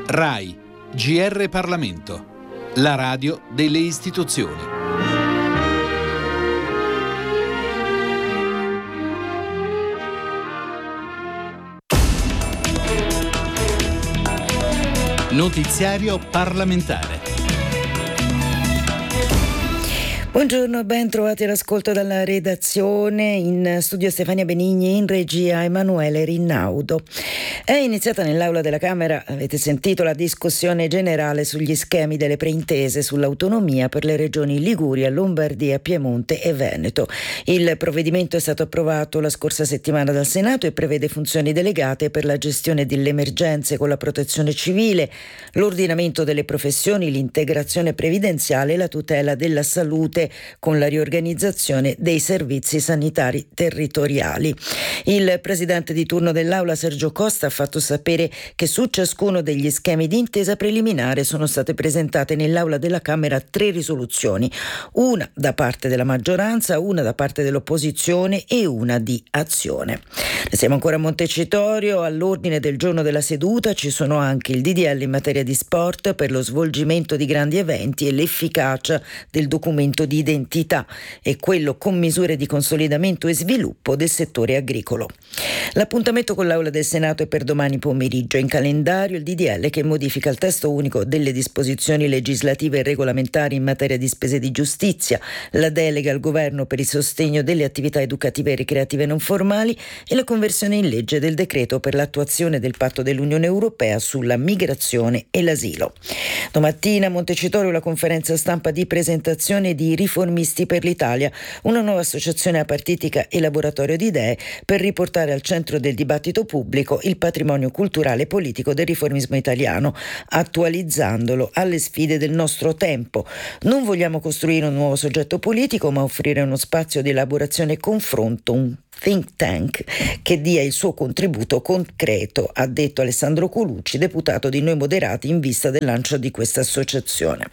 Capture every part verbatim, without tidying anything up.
RAI, G R Parlamento, la radio delle istituzioni. Notiziario parlamentare. Buongiorno, ben trovati all'ascolto dalla redazione. In studio Stefania Benigni, in regia Emanuele Rinnaudo. È iniziata nell'aula della Camera, avete sentito, la discussione generale sugli schemi delle preintese sull'autonomia per le regioni Liguria, Lombardia, Piemonte e Veneto. Il provvedimento è stato approvato la scorsa settimana dal Senato e prevede funzioni delegate per la gestione delle emergenze con la protezione civile, l'ordinamento delle professioni, l'integrazione previdenziale e la tutela della salute con la riorganizzazione dei servizi sanitari territoriali. Il presidente di turno dell'Aula, Sergio Costa, ha fatto sapere che su ciascuno degli schemi di intesa preliminare sono state presentate nell'Aula della Camera tre risoluzioni, una da parte della maggioranza, una da parte dell'opposizione e una di Azione. Siamo ancora a Montecitorio. All'ordine del giorno della seduta ci sono anche il D D L in materia di sport per lo svolgimento di grandi eventi e l'efficacia del documento di identità e quello con misure di consolidamento e sviluppo del settore agricolo. L'appuntamento con l'Aula del Senato è per domani pomeriggio. In calendario il D D L che modifica il testo unico delle disposizioni legislative e regolamentari in materia di spese di giustizia, la delega al governo per il sostegno delle attività educative e ricreative non formali e la conversione in legge del decreto per l'attuazione del patto dell'Unione Europea sulla migrazione e l'asilo. Domattina a Montecitorio la conferenza stampa di presentazione di Riformisti per l'Italia, una nuova associazione apartitica e laboratorio di idee per riportare al centro del dibattito pubblico il patrimonio culturale e politico del riformismo italiano, attualizzandolo alle sfide del nostro tempo. Non vogliamo costruire un nuovo soggetto politico, ma offrire uno spazio di elaborazione e confronto, un think tank che dia il suo contributo concreto, ha detto Alessandro Colucci, deputato di Noi Moderati, in vista del lancio di questa associazione.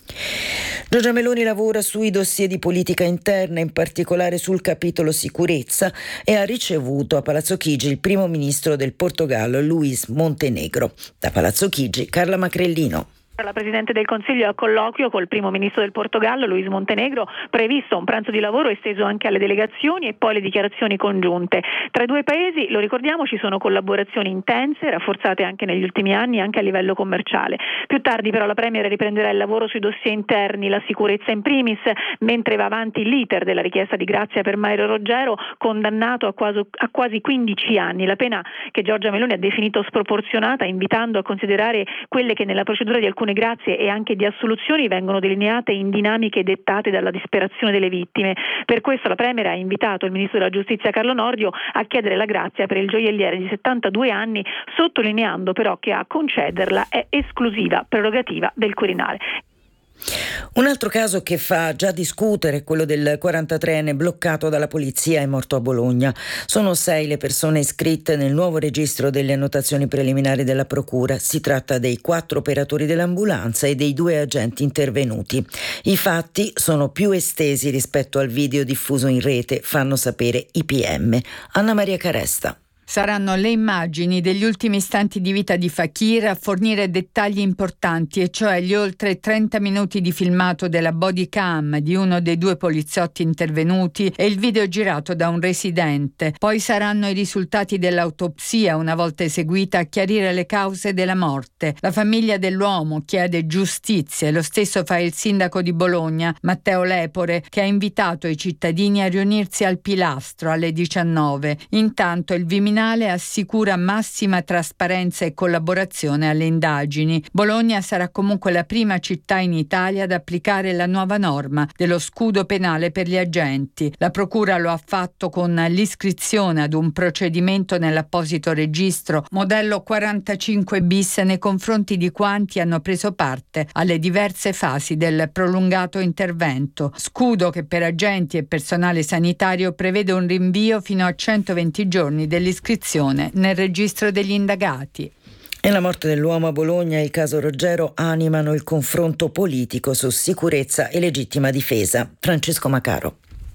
Giorgia Meloni lavora sui dossier di politica interna, in particolare sul capitolo sicurezza, e ha ricevuto a Palazzo Chigi il primo ministro del Portogallo, Luís Montenegro. Da Palazzo Chigi, Carla Macrellino. La Presidente del Consiglio a colloquio col primo ministro del Portogallo, Luís Montenegro, previsto un pranzo di lavoro esteso anche alle delegazioni e poi le dichiarazioni congiunte. Tra i due paesi, lo ricordiamo, ci sono collaborazioni intense, rafforzate anche negli ultimi anni, anche a livello commerciale. Più tardi però la Premier riprenderà il lavoro sui dossier interni, la sicurezza in primis, mentre va avanti l'iter della richiesta di grazia per Mario Roggero, condannato a quasi, a quasi quindici anni, la pena che Giorgia Meloni ha definito sproporzionata, invitando a considerare quelle che nella procedura di alcune grazie e anche di assoluzioni vengono delineate in dinamiche dettate dalla disperazione delle vittime. Per questo la Premier ha invitato il ministro della Giustizia Carlo Nordio a chiedere la grazia per il gioielliere di settantadue anni, sottolineando però che a concederla è esclusiva prerogativa del Quirinale. Un altro caso che fa già discutere è quello del quarantatreenne bloccato dalla polizia e morto a Bologna. Sono sei le persone iscritte nel nuovo registro delle annotazioni preliminari della procura. Si tratta dei quattro operatori dell'ambulanza e dei due agenti intervenuti. I fatti sono più estesi rispetto al video diffuso in rete, fanno sapere i P M. Anna Maria Caresta. Saranno le immagini degli ultimi istanti di vita di Fakir a fornire dettagli importanti, e cioè gli oltre trenta minuti di filmato della body cam di uno dei due poliziotti intervenuti e il video girato da un residente. Poi saranno i risultati dell'autopsia, una volta eseguita, a chiarire le cause della morte. La famiglia dell'uomo chiede giustizia e lo stesso fa il sindaco di Bologna, Matteo Lepore, che ha invitato i cittadini a riunirsi al Pilastro alle diciannove. Intanto il Viminale assicura massima trasparenza e collaborazione alle indagini. Bologna sarà comunque la prima città in Italia ad applicare la nuova norma dello scudo penale per gli agenti. La procura lo ha fatto con l'iscrizione ad un procedimento nell'apposito registro modello quarantacinque bis nei confronti di quanti hanno preso parte alle diverse fasi del prolungato intervento. Scudo che per agenti e personale sanitario prevede un rinvio fino a centoventi giorni dell'iscrizione nel registro degli indagati. E la morte dell'uomo a Bologna e il caso Roggero animano il confronto politico su sicurezza e legittima difesa. Francesco Macaro.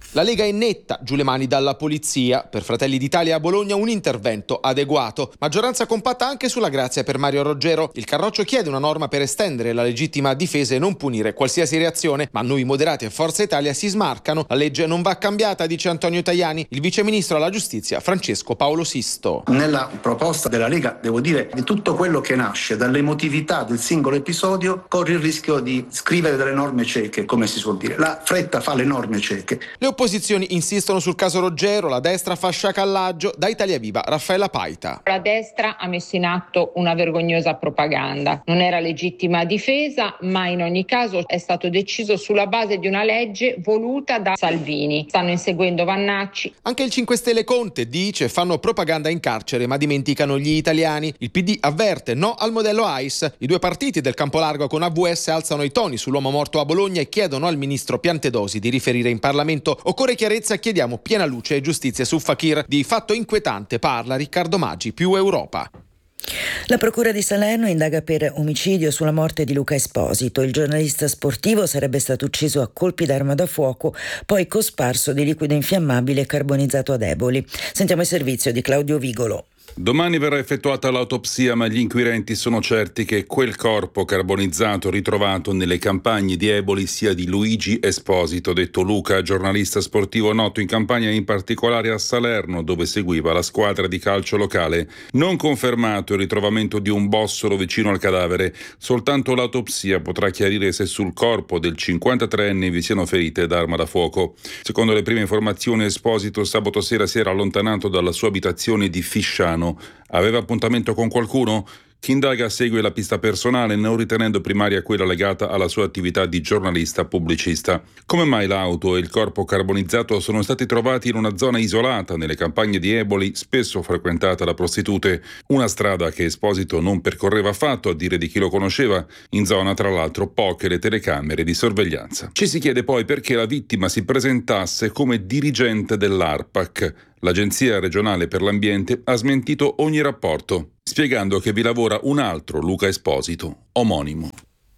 La Lega è netta, giù le mani dalla polizia. Per Fratelli d'Italia a Bologna un intervento adeguato. Maggioranza compatta anche sulla grazia per Mario Roggero. Il Carroccio chiede una norma per estendere la legittima difesa e non punire qualsiasi reazione, ma noi moderati e Forza Italia si smarcano. La legge non va cambiata, dice Antonio Tajani. Il viceministro alla giustizia Francesco Paolo Sisto. Nella proposta della Lega, devo dire, di tutto quello che nasce dall'emotività del singolo episodio corre il rischio di scrivere delle norme cieche, come si suol dire. La fretta fa le norme cieche. Le opposizioni insistono sul caso Roggero, la destra fa sciacallaggio. Da Italia Viva Raffaella Paita. La destra ha messo in atto una vergognosa propaganda. Non era legittima difesa, ma in ogni caso è stato deciso sulla base di una legge voluta da Salvini. Stanno inseguendo Vannacci. Anche il cinque Stelle Conte dice fanno propaganda in carcere ma dimenticano gli italiani. Il P D avverte no al modello I C E. I due partiti del campo largo con A V S alzano i toni sull'uomo morto a Bologna e chiedono al ministro Piantedosi di riferire in Parlamento. Occorre chiarezza, chiediamo piena luce e giustizia su Fakir. Di fatto inquietante parla Riccardo Maggi, Più Europa. La Procura di Salerno indaga per omicidio sulla morte di Luca Esposito. Il giornalista sportivo sarebbe stato ucciso a colpi d'arma da fuoco, poi cosparso di liquido infiammabile e carbonizzato ad eboli. Sentiamo il servizio di Claudio Vigolo. Domani verrà effettuata l'autopsia, ma gli inquirenti sono certi che quel corpo carbonizzato ritrovato nelle campagne di Eboli sia di Luigi Esposito, detto Luca, giornalista sportivo noto in Campania e in particolare a Salerno, dove seguiva la squadra di calcio locale. Non confermato il ritrovamento di un bossolo vicino al cadavere. Soltanto l'autopsia potrà chiarire se sul corpo del cinquantatreenne vi siano ferite d'arma da fuoco. Secondo le prime informazioni, Esposito sabato sera si era allontanato dalla sua abitazione di Fisciano. Aveva appuntamento con qualcuno? Chi indaga segue la pista personale, non ritenendo primaria quella legata alla sua attività di giornalista pubblicista. Come mai l'auto e il corpo carbonizzato sono stati trovati in una zona isolata nelle campagne di Eboli, spesso frequentata da prostitute? Una strada che Esposito non percorreva affatto, a dire di chi lo conosceva. In zona, tra l'altro, poche le telecamere di sorveglianza. Ci si chiede poi perché la vittima si presentasse come dirigente dell'ARPAC. L'Agenzia regionale per l'ambiente ha smentito ogni rapporto, spiegando che vi lavora un altro Luca Esposito, omonimo.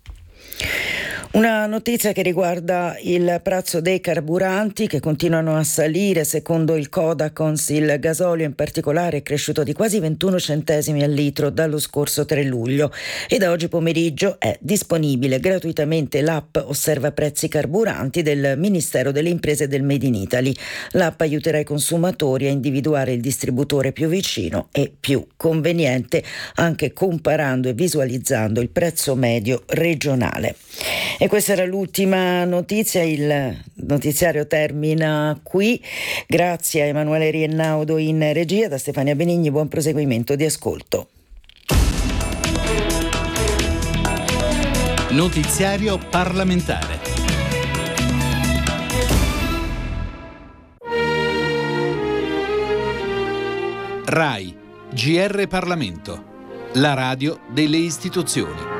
Una notizia che riguarda il prezzo dei carburanti che continuano a salire. Secondo il Codacons il gasolio in particolare è cresciuto di quasi ventuno centesimi al litro dallo scorso tre luglio e da oggi pomeriggio è disponibile gratuitamente l'app Osserva Prezzi Carburanti del Ministero delle Imprese e del Made in Italy. L'app aiuterà i consumatori a individuare il distributore più vicino e più conveniente, anche comparando e visualizzando il prezzo medio regionale. E questa era l'ultima notizia, il notiziario termina qui. Grazie a Emanuele Riennaudo in regia, da Stefania Benigni, buon proseguimento di ascolto. Notiziario parlamentare. RAI, G R Parlamento, la radio delle istituzioni.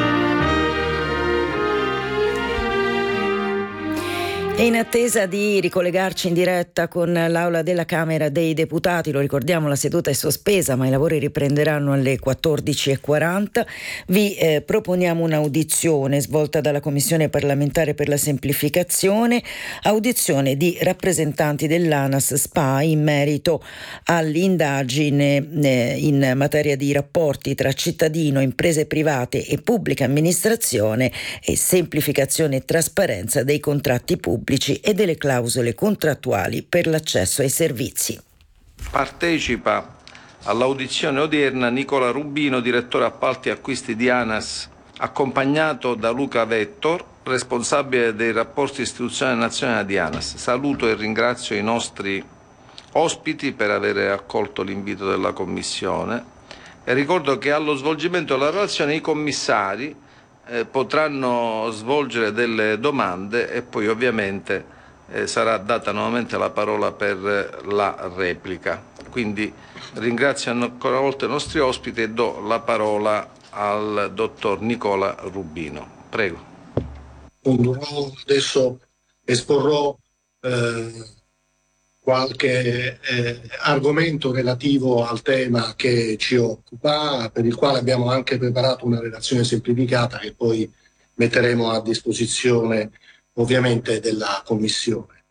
E in attesa di ricollegarci in diretta con l'Aula della Camera dei Deputati, lo ricordiamo, la seduta è sospesa ma i lavori riprenderanno alle quattordici e quaranta, vi eh, proponiamo un'audizione svolta dalla Commissione parlamentare per la semplificazione, audizione di rappresentanti dell'ANAS S P A in merito all'indagine eh, in materia di rapporti tra cittadino, imprese private e pubblica amministrazione e semplificazione e trasparenza dei contratti pubblici e delle clausole contrattuali per l'accesso ai servizi. Partecipa all'audizione odierna Nicola Rubino, direttore appalti e acquisti di ANAS, accompagnato da Luca Vettor, responsabile dei rapporti istituzionali nazionali di ANAS. Saluto e ringrazio i nostri ospiti per aver accolto l'invito della Commissione e ricordo che allo svolgimento della relazione i commissari Eh, potranno svolgere delle domande e poi ovviamente eh, sarà data nuovamente la parola per eh, la replica. Quindi ringrazio ancora una volta i nostri ospiti e do la parola al dottor Nicola Rubino. Prego. Condurrò adesso, esporrò eh, qualche eh, argomento relativo al tema che ci occupa, per il quale abbiamo anche preparato una relazione semplificata che poi metteremo a disposizione ovviamente della Commissione.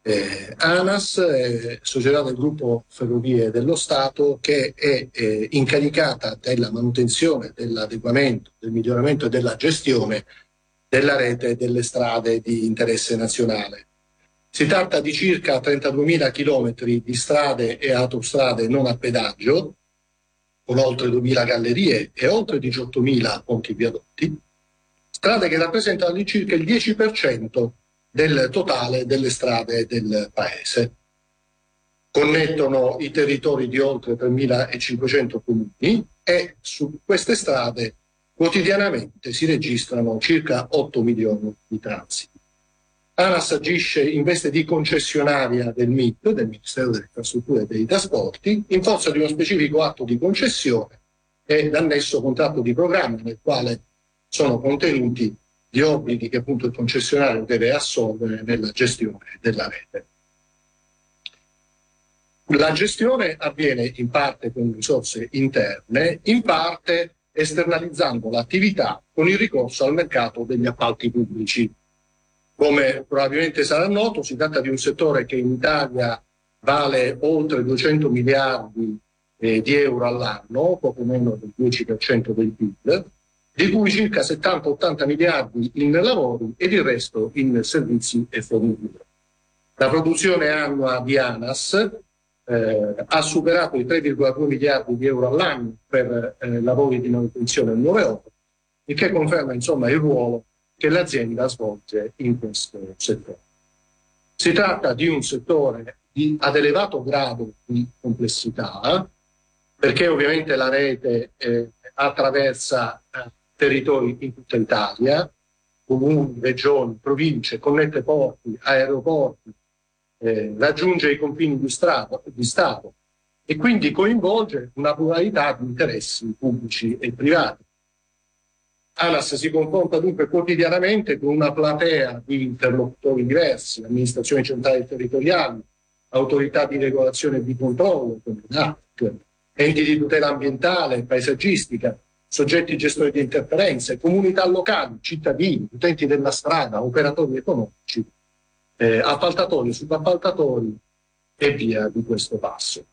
Eh, ANAS, eh, società del gruppo Ferrovie dello Stato, che è eh, incaricata della manutenzione, dell'adeguamento, del miglioramento e della gestione della rete delle strade di interesse nazionale. Si tratta di circa trentaduemila chilometri di strade e autostrade non a pedaggio, con oltre duemila gallerie e oltre diciottomila ponti viadotti, strade che rappresentano all'incirca il dieci per cento del totale delle strade del paese. Connettono i territori di oltre tremilacinquecento comuni e su queste strade quotidianamente si registrano circa otto milioni di transiti. ANAS agisce in veste di concessionaria del M I T, del Ministero delle Infrastrutture e dei Trasporti, in forza di uno specifico atto di concessione e l'annesso contratto di programma nel quale sono contenuti gli obblighi che appunto il concessionario deve assolvere nella gestione della rete. La gestione avviene in parte con risorse interne, in parte esternalizzando l'attività con il ricorso al mercato degli appalti pubblici. Come probabilmente sarà noto, si tratta di un settore che in Italia vale oltre duecento miliardi eh, di euro all'anno, poco meno del dieci per cento del P I L, di cui circa settanta ottanta miliardi in lavori ed il resto in servizi e forniture. La produzione annua di ANAS eh, ha superato i tre virgola due miliardi di euro all'anno per eh, lavori di manutenzione e nuove opere, il che conferma insomma il ruolo che l'azienda svolge in questo settore. Si tratta di un settore di, ad elevato grado di complessità, perché ovviamente la rete eh, attraversa eh, territori in tutta Italia, comuni, regioni, province, connette porti, aeroporti, eh, raggiunge i confini di, strato, di Stato e quindi coinvolge una pluralità di interessi pubblici e privati. ANAS si confronta dunque quotidianamente con una platea di interlocutori diversi, amministrazioni centrali e territoriali, autorità di regolazione e di controllo, come l'A N A C, enti di tutela ambientale e paesaggistica, soggetti gestori di interferenze, comunità locali, cittadini, utenti della strada, operatori economici, eh, appaltatori, subappaltatori e via di questo passo.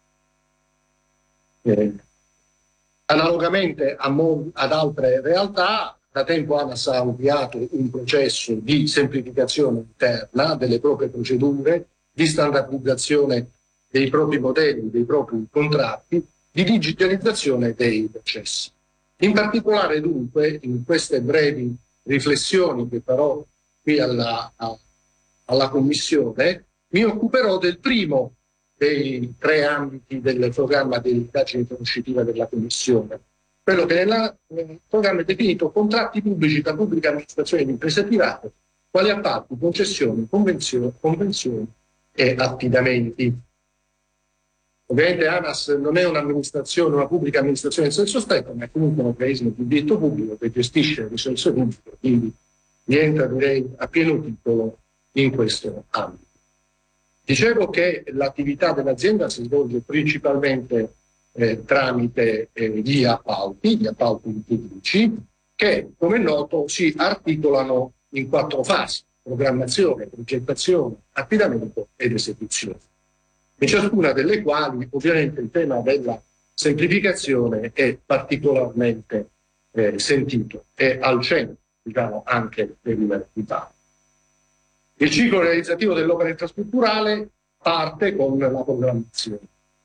Eh, analogamente a mo- ad altre realtà, da tempo ANAS ha avviato un processo di semplificazione interna delle proprie procedure, di standardizzazione dei propri modelli, dei propri contratti, di digitalizzazione dei processi. In particolare dunque, in queste brevi riflessioni che farò qui alla, a, alla Commissione, mi occuperò del primo dei tre ambiti del programma di indagine conoscitiva della Commissione, quello che nella, nel programma è definito contratti pubblici tra pubblica amministrazione e imprese private, quali appalti, concessioni, convenzioni, convenzioni e affidamenti. Ovviamente ANAS non è un'amministrazione, una pubblica amministrazione in senso stretto, ma è comunque un organismo di diritto pubblico che gestisce le risorse pubbliche, quindi rientra direi a pieno titolo in questo ambito. Dicevo che l'attività dell'azienda si svolge principalmente eh, tramite eh, gli appalti, gli appalti pubblici, che come è noto si articolano in quattro fasi: programmazione, progettazione, affidamento ed esecuzione. In ciascuna delle quali ovviamente il tema della semplificazione è particolarmente eh, sentito e al centro, diciamo, anche dell'attività. Il ciclo realizzativo dell'opera infrastrutturale parte con la programmazione,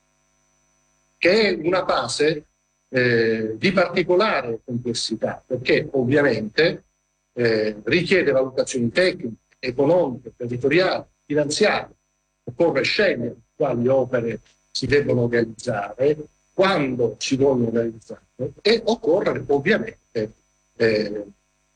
che è una fase eh, di particolare complessità, perché ovviamente eh, richiede valutazioni tecniche, economiche, territoriali, finanziarie. Occorre scegliere quali opere si debbono realizzare, quando si vogliono realizzare, e occorre ovviamente eh,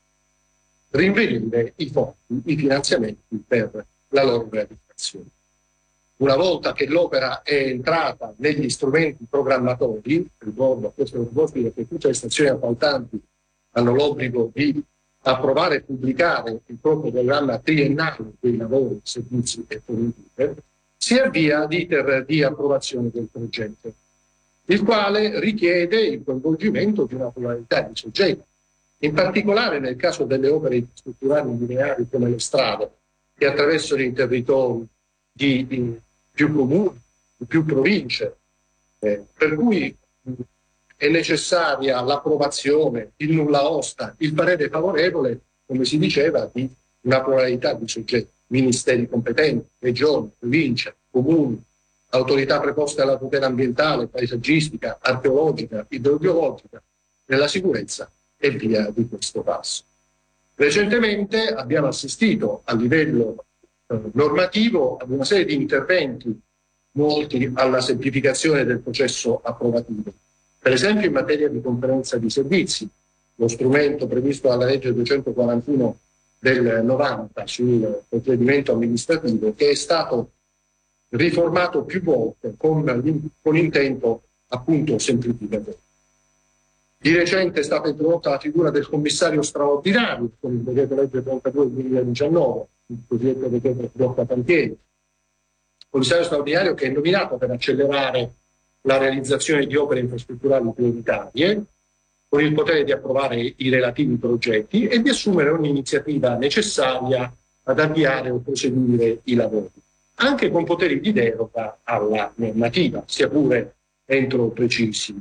rinvenire i fondi, i finanziamenti per la loro realizzazione. Una volta che l'opera è entrata negli strumenti programmatori, ricordo a questo proposito che tutte le stazioni appaltanti hanno l'obbligo di approvare e pubblicare il proprio programma triennale dei lavori, servizi e forniture, si avvia l'iter di approvazione del progetto, il quale richiede il coinvolgimento di una pluralità di soggetti. In particolare nel caso delle opere infrastrutturali lineari come le strade, che attraversano i territori di, di più comuni, di più province, eh, per cui mh, è necessaria l'approvazione, il nulla osta, il parere favorevole, come si diceva, di una pluralità di soggetti, ministeri competenti, regioni, province, comuni, autorità preposte alla tutela ambientale, paesaggistica, archeologica, idrogeologica, della sicurezza e via di questo passo. Recentemente abbiamo assistito a livello eh, normativo ad una serie di interventi volti alla semplificazione del processo approvativo. Per esempio in materia di conferenza di servizi, lo strumento previsto dalla legge duecentoquarantuno del novanta sul procedimento amministrativo, che è stato riformato più volte con, con intento appunto semplificatore. Di recente è stata introdotta la figura del commissario straordinario con il decreto legge trentadue del duemiladiciannove, il cosiddetto decreto blocca cantieri. Commissario straordinario che è nominato per accelerare la realizzazione di opere infrastrutturali prioritarie, con il potere di approvare i relativi progetti e di assumere ogni iniziativa necessaria ad avviare o proseguire i lavori, anche con poteri di deroga alla normativa, sia pure entro precisi.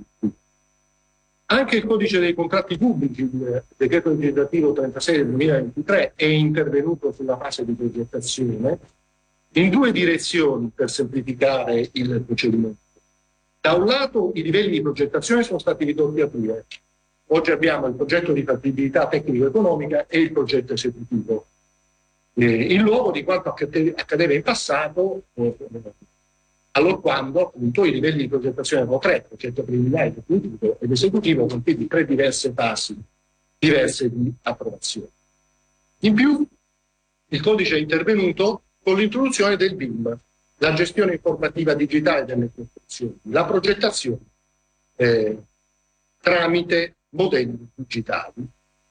Anche il codice dei contratti pubblici, il decreto legislativo trentasei del duemilaventitré, è intervenuto sulla fase di progettazione in due direzioni per semplificare il procedimento. Da un lato i livelli di progettazione sono stati ridotti a due. Oggi abbiamo il progetto di fattibilità tecnico-economica e il progetto esecutivo. Eh, in luogo di quanto accadeva in passato, eh, allorquando appunto i livelli di progettazione erano tre, progetto preliminare, definitivo ed esecutivo, con quindi tre diverse fasi diverse di approvazione. In più, il codice è intervenuto con l'introduzione del B I M, la gestione informativa digitale delle costruzioni, la progettazione eh, tramite modelli digitali,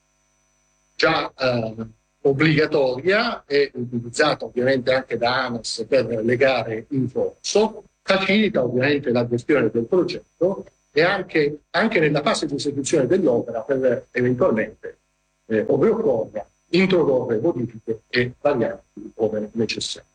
già eh, obbligatoria e utilizzata ovviamente anche da ANAS per le gare in corso, facilita ovviamente la gestione del progetto e anche, anche nella fase di esecuzione dell'opera per eventualmente, eh, ove occorra, introdurre modifiche e varianti ove necessario.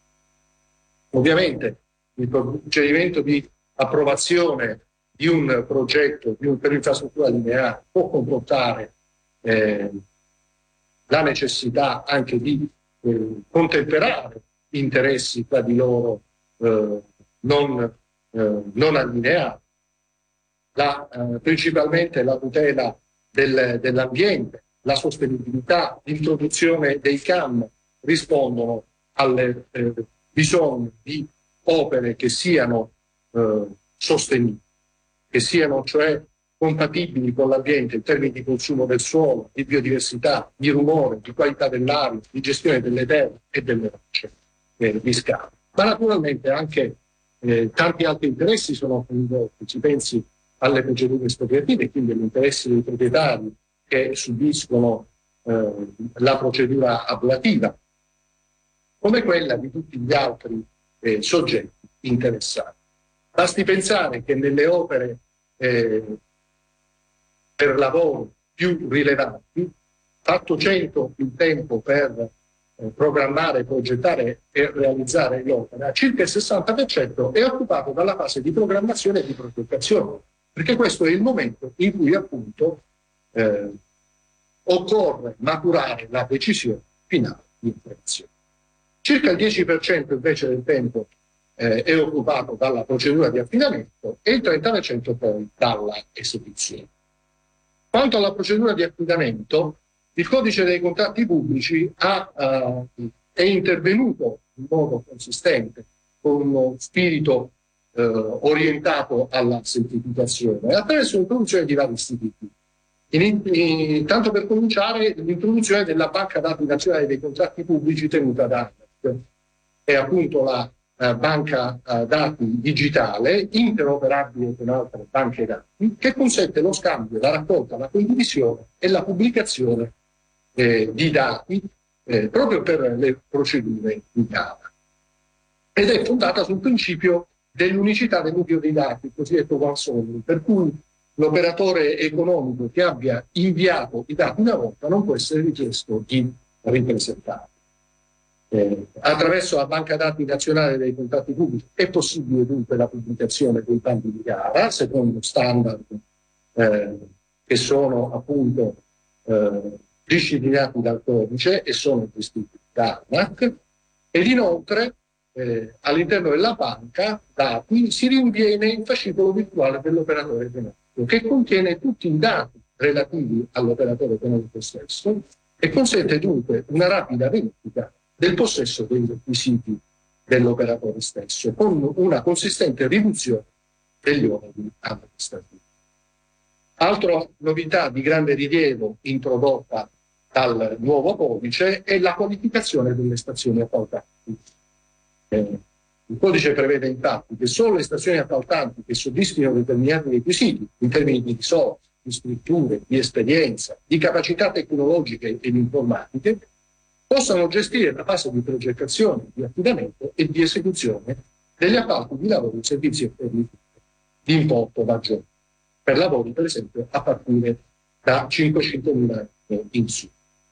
Ovviamente il procedimento di approvazione di un progetto di un, per infrastruttura lineare può comportare eh, la necessità anche di eh, contemperare interessi tra di loro eh, non, eh, non allineati, la, eh, principalmente la tutela del, dell'ambiente, la sostenibilità, l'introduzione dei C A M rispondono alle eh, bisogni di opere che siano eh, sostenibili, che siano cioè compatibili con l'ambiente in termini di consumo del suolo, di biodiversità, di rumore, di qualità dell'aria, di gestione delle terre e delle rocce, eh, di scavo. Ma naturalmente anche eh, tanti altri interessi sono coinvolti, si pensi alle procedure espropriative, quindi agli interessi dei proprietari che subiscono eh, la procedura ablativa, come quella di tutti gli altri eh, soggetti interessati. Basti pensare che nelle opere eh, per lavoro più rilevanti, fatto cento il tempo per eh, programmare, progettare e realizzare l'opera, circa il sessanta per cento è occupato dalla fase di programmazione e di progettazione, perché questo è il momento in cui appunto eh, occorre maturare la decisione finale di operazione. Circa il dieci per cento invece del tempo eh, è occupato dalla procedura di affidamento e il trenta per cento poi dalla esecuzione. Quanto alla procedura di affidamento, il codice dei contratti pubblici ha, uh, è intervenuto in modo consistente, con uno spirito uh, orientato alla semplificazione, attraverso l'introduzione di vari istituti. In, in, tanto per cominciare, l'introduzione della banca dati nazionale dei contratti pubblici tenuta da ANAS, è appunto la Uh, banca uh, dati digitale interoperabile con altre banche dati che consente lo scambio, la raccolta, la condivisione e la pubblicazione eh, di dati eh, proprio per le procedure in gara, ed è fondata sul principio dell'unicità del nucleo dei dati, il cosiddetto one source, per cui l'operatore economico che abbia inviato i dati una volta non può essere richiesto di ripresentarli. Eh, attraverso la banca dati nazionale dei contratti pubblici è possibile dunque la pubblicazione dei bandi di gara secondo standard eh, che sono appunto eh, disciplinati dal codice e sono gestiti da ANAC, ed inoltre eh, all'interno della banca dati si rinviene il fascicolo virtuale dell'operatore economico che contiene tutti i dati relativi all'operatore economico stesso e consente dunque una rapida verifica del possesso dei requisiti dell'operatore stesso, con una consistente riduzione degli oneri amministrativi. Altra novità di grande rilievo introdotta dal nuovo codice è la qualificazione delle stazioni appaltanti. Eh, il codice prevede infatti che solo le stazioni appaltanti che soddisfino determinati requisiti in termini di risorse, di strutture, di esperienza, di capacità tecnologiche ed informatiche possano gestire la fase di progettazione, di affidamento e di esecuzione degli appalti di lavori, servizi e forniture di importo maggiore, per lavori per esempio a partire da cinquecentomila euro in su.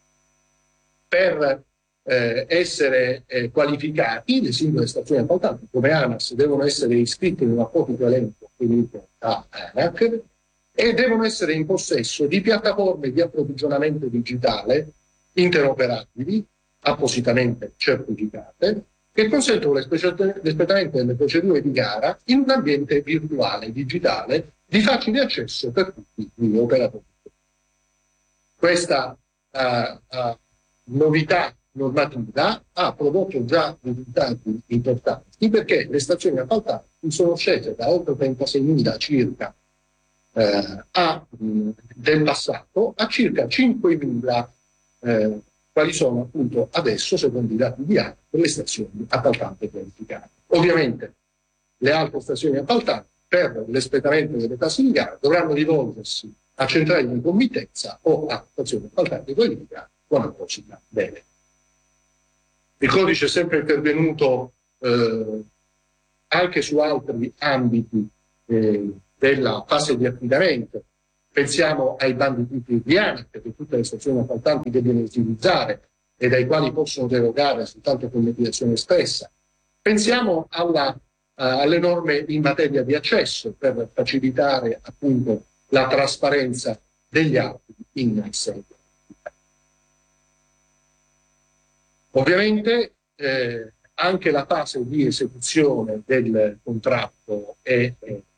Per eh, essere eh, qualificati, le singole stazioni appaltanti come ANAS devono essere iscritte in un apposito elenco fornito da ANAC e devono essere in possesso di piattaforme di approvvigionamento digitale interoperabili, appositamente certificate, che consentono l'espletamento delle procedure di gara in un ambiente virtuale, digitale, di facile accesso per tutti gli operatori. Questa uh, uh, novità normativa ha prodotto già risultati importanti perché le stazioni appaltanti sono scese da oltre trentaseimila circa eh, a, mh, del passato a circa cinquemila eh, quali sono appunto adesso, secondo i dati di ANAC, le stazioni appaltanti qualificate. Ovviamente le altre stazioni appaltanti per l'espletamento delle tasse di gara dovranno rivolgersi a centrali di committenza o a stazioni appaltanti qualificate con apposita delega. Il codice è sempre intervenuto eh, anche su altri ambiti eh, della fase di affidamento. Pensiamo ai bandi tipi di ANAC che tutte le stazioni appaltanti devono utilizzare e dai quali possono derogare soltanto con mediazione espressa. Pensiamo alla, uh, alle norme in materia di accesso per facilitare appunto la trasparenza degli atti in sede. Ovviamente eh, anche la fase di esecuzione del contratto è, è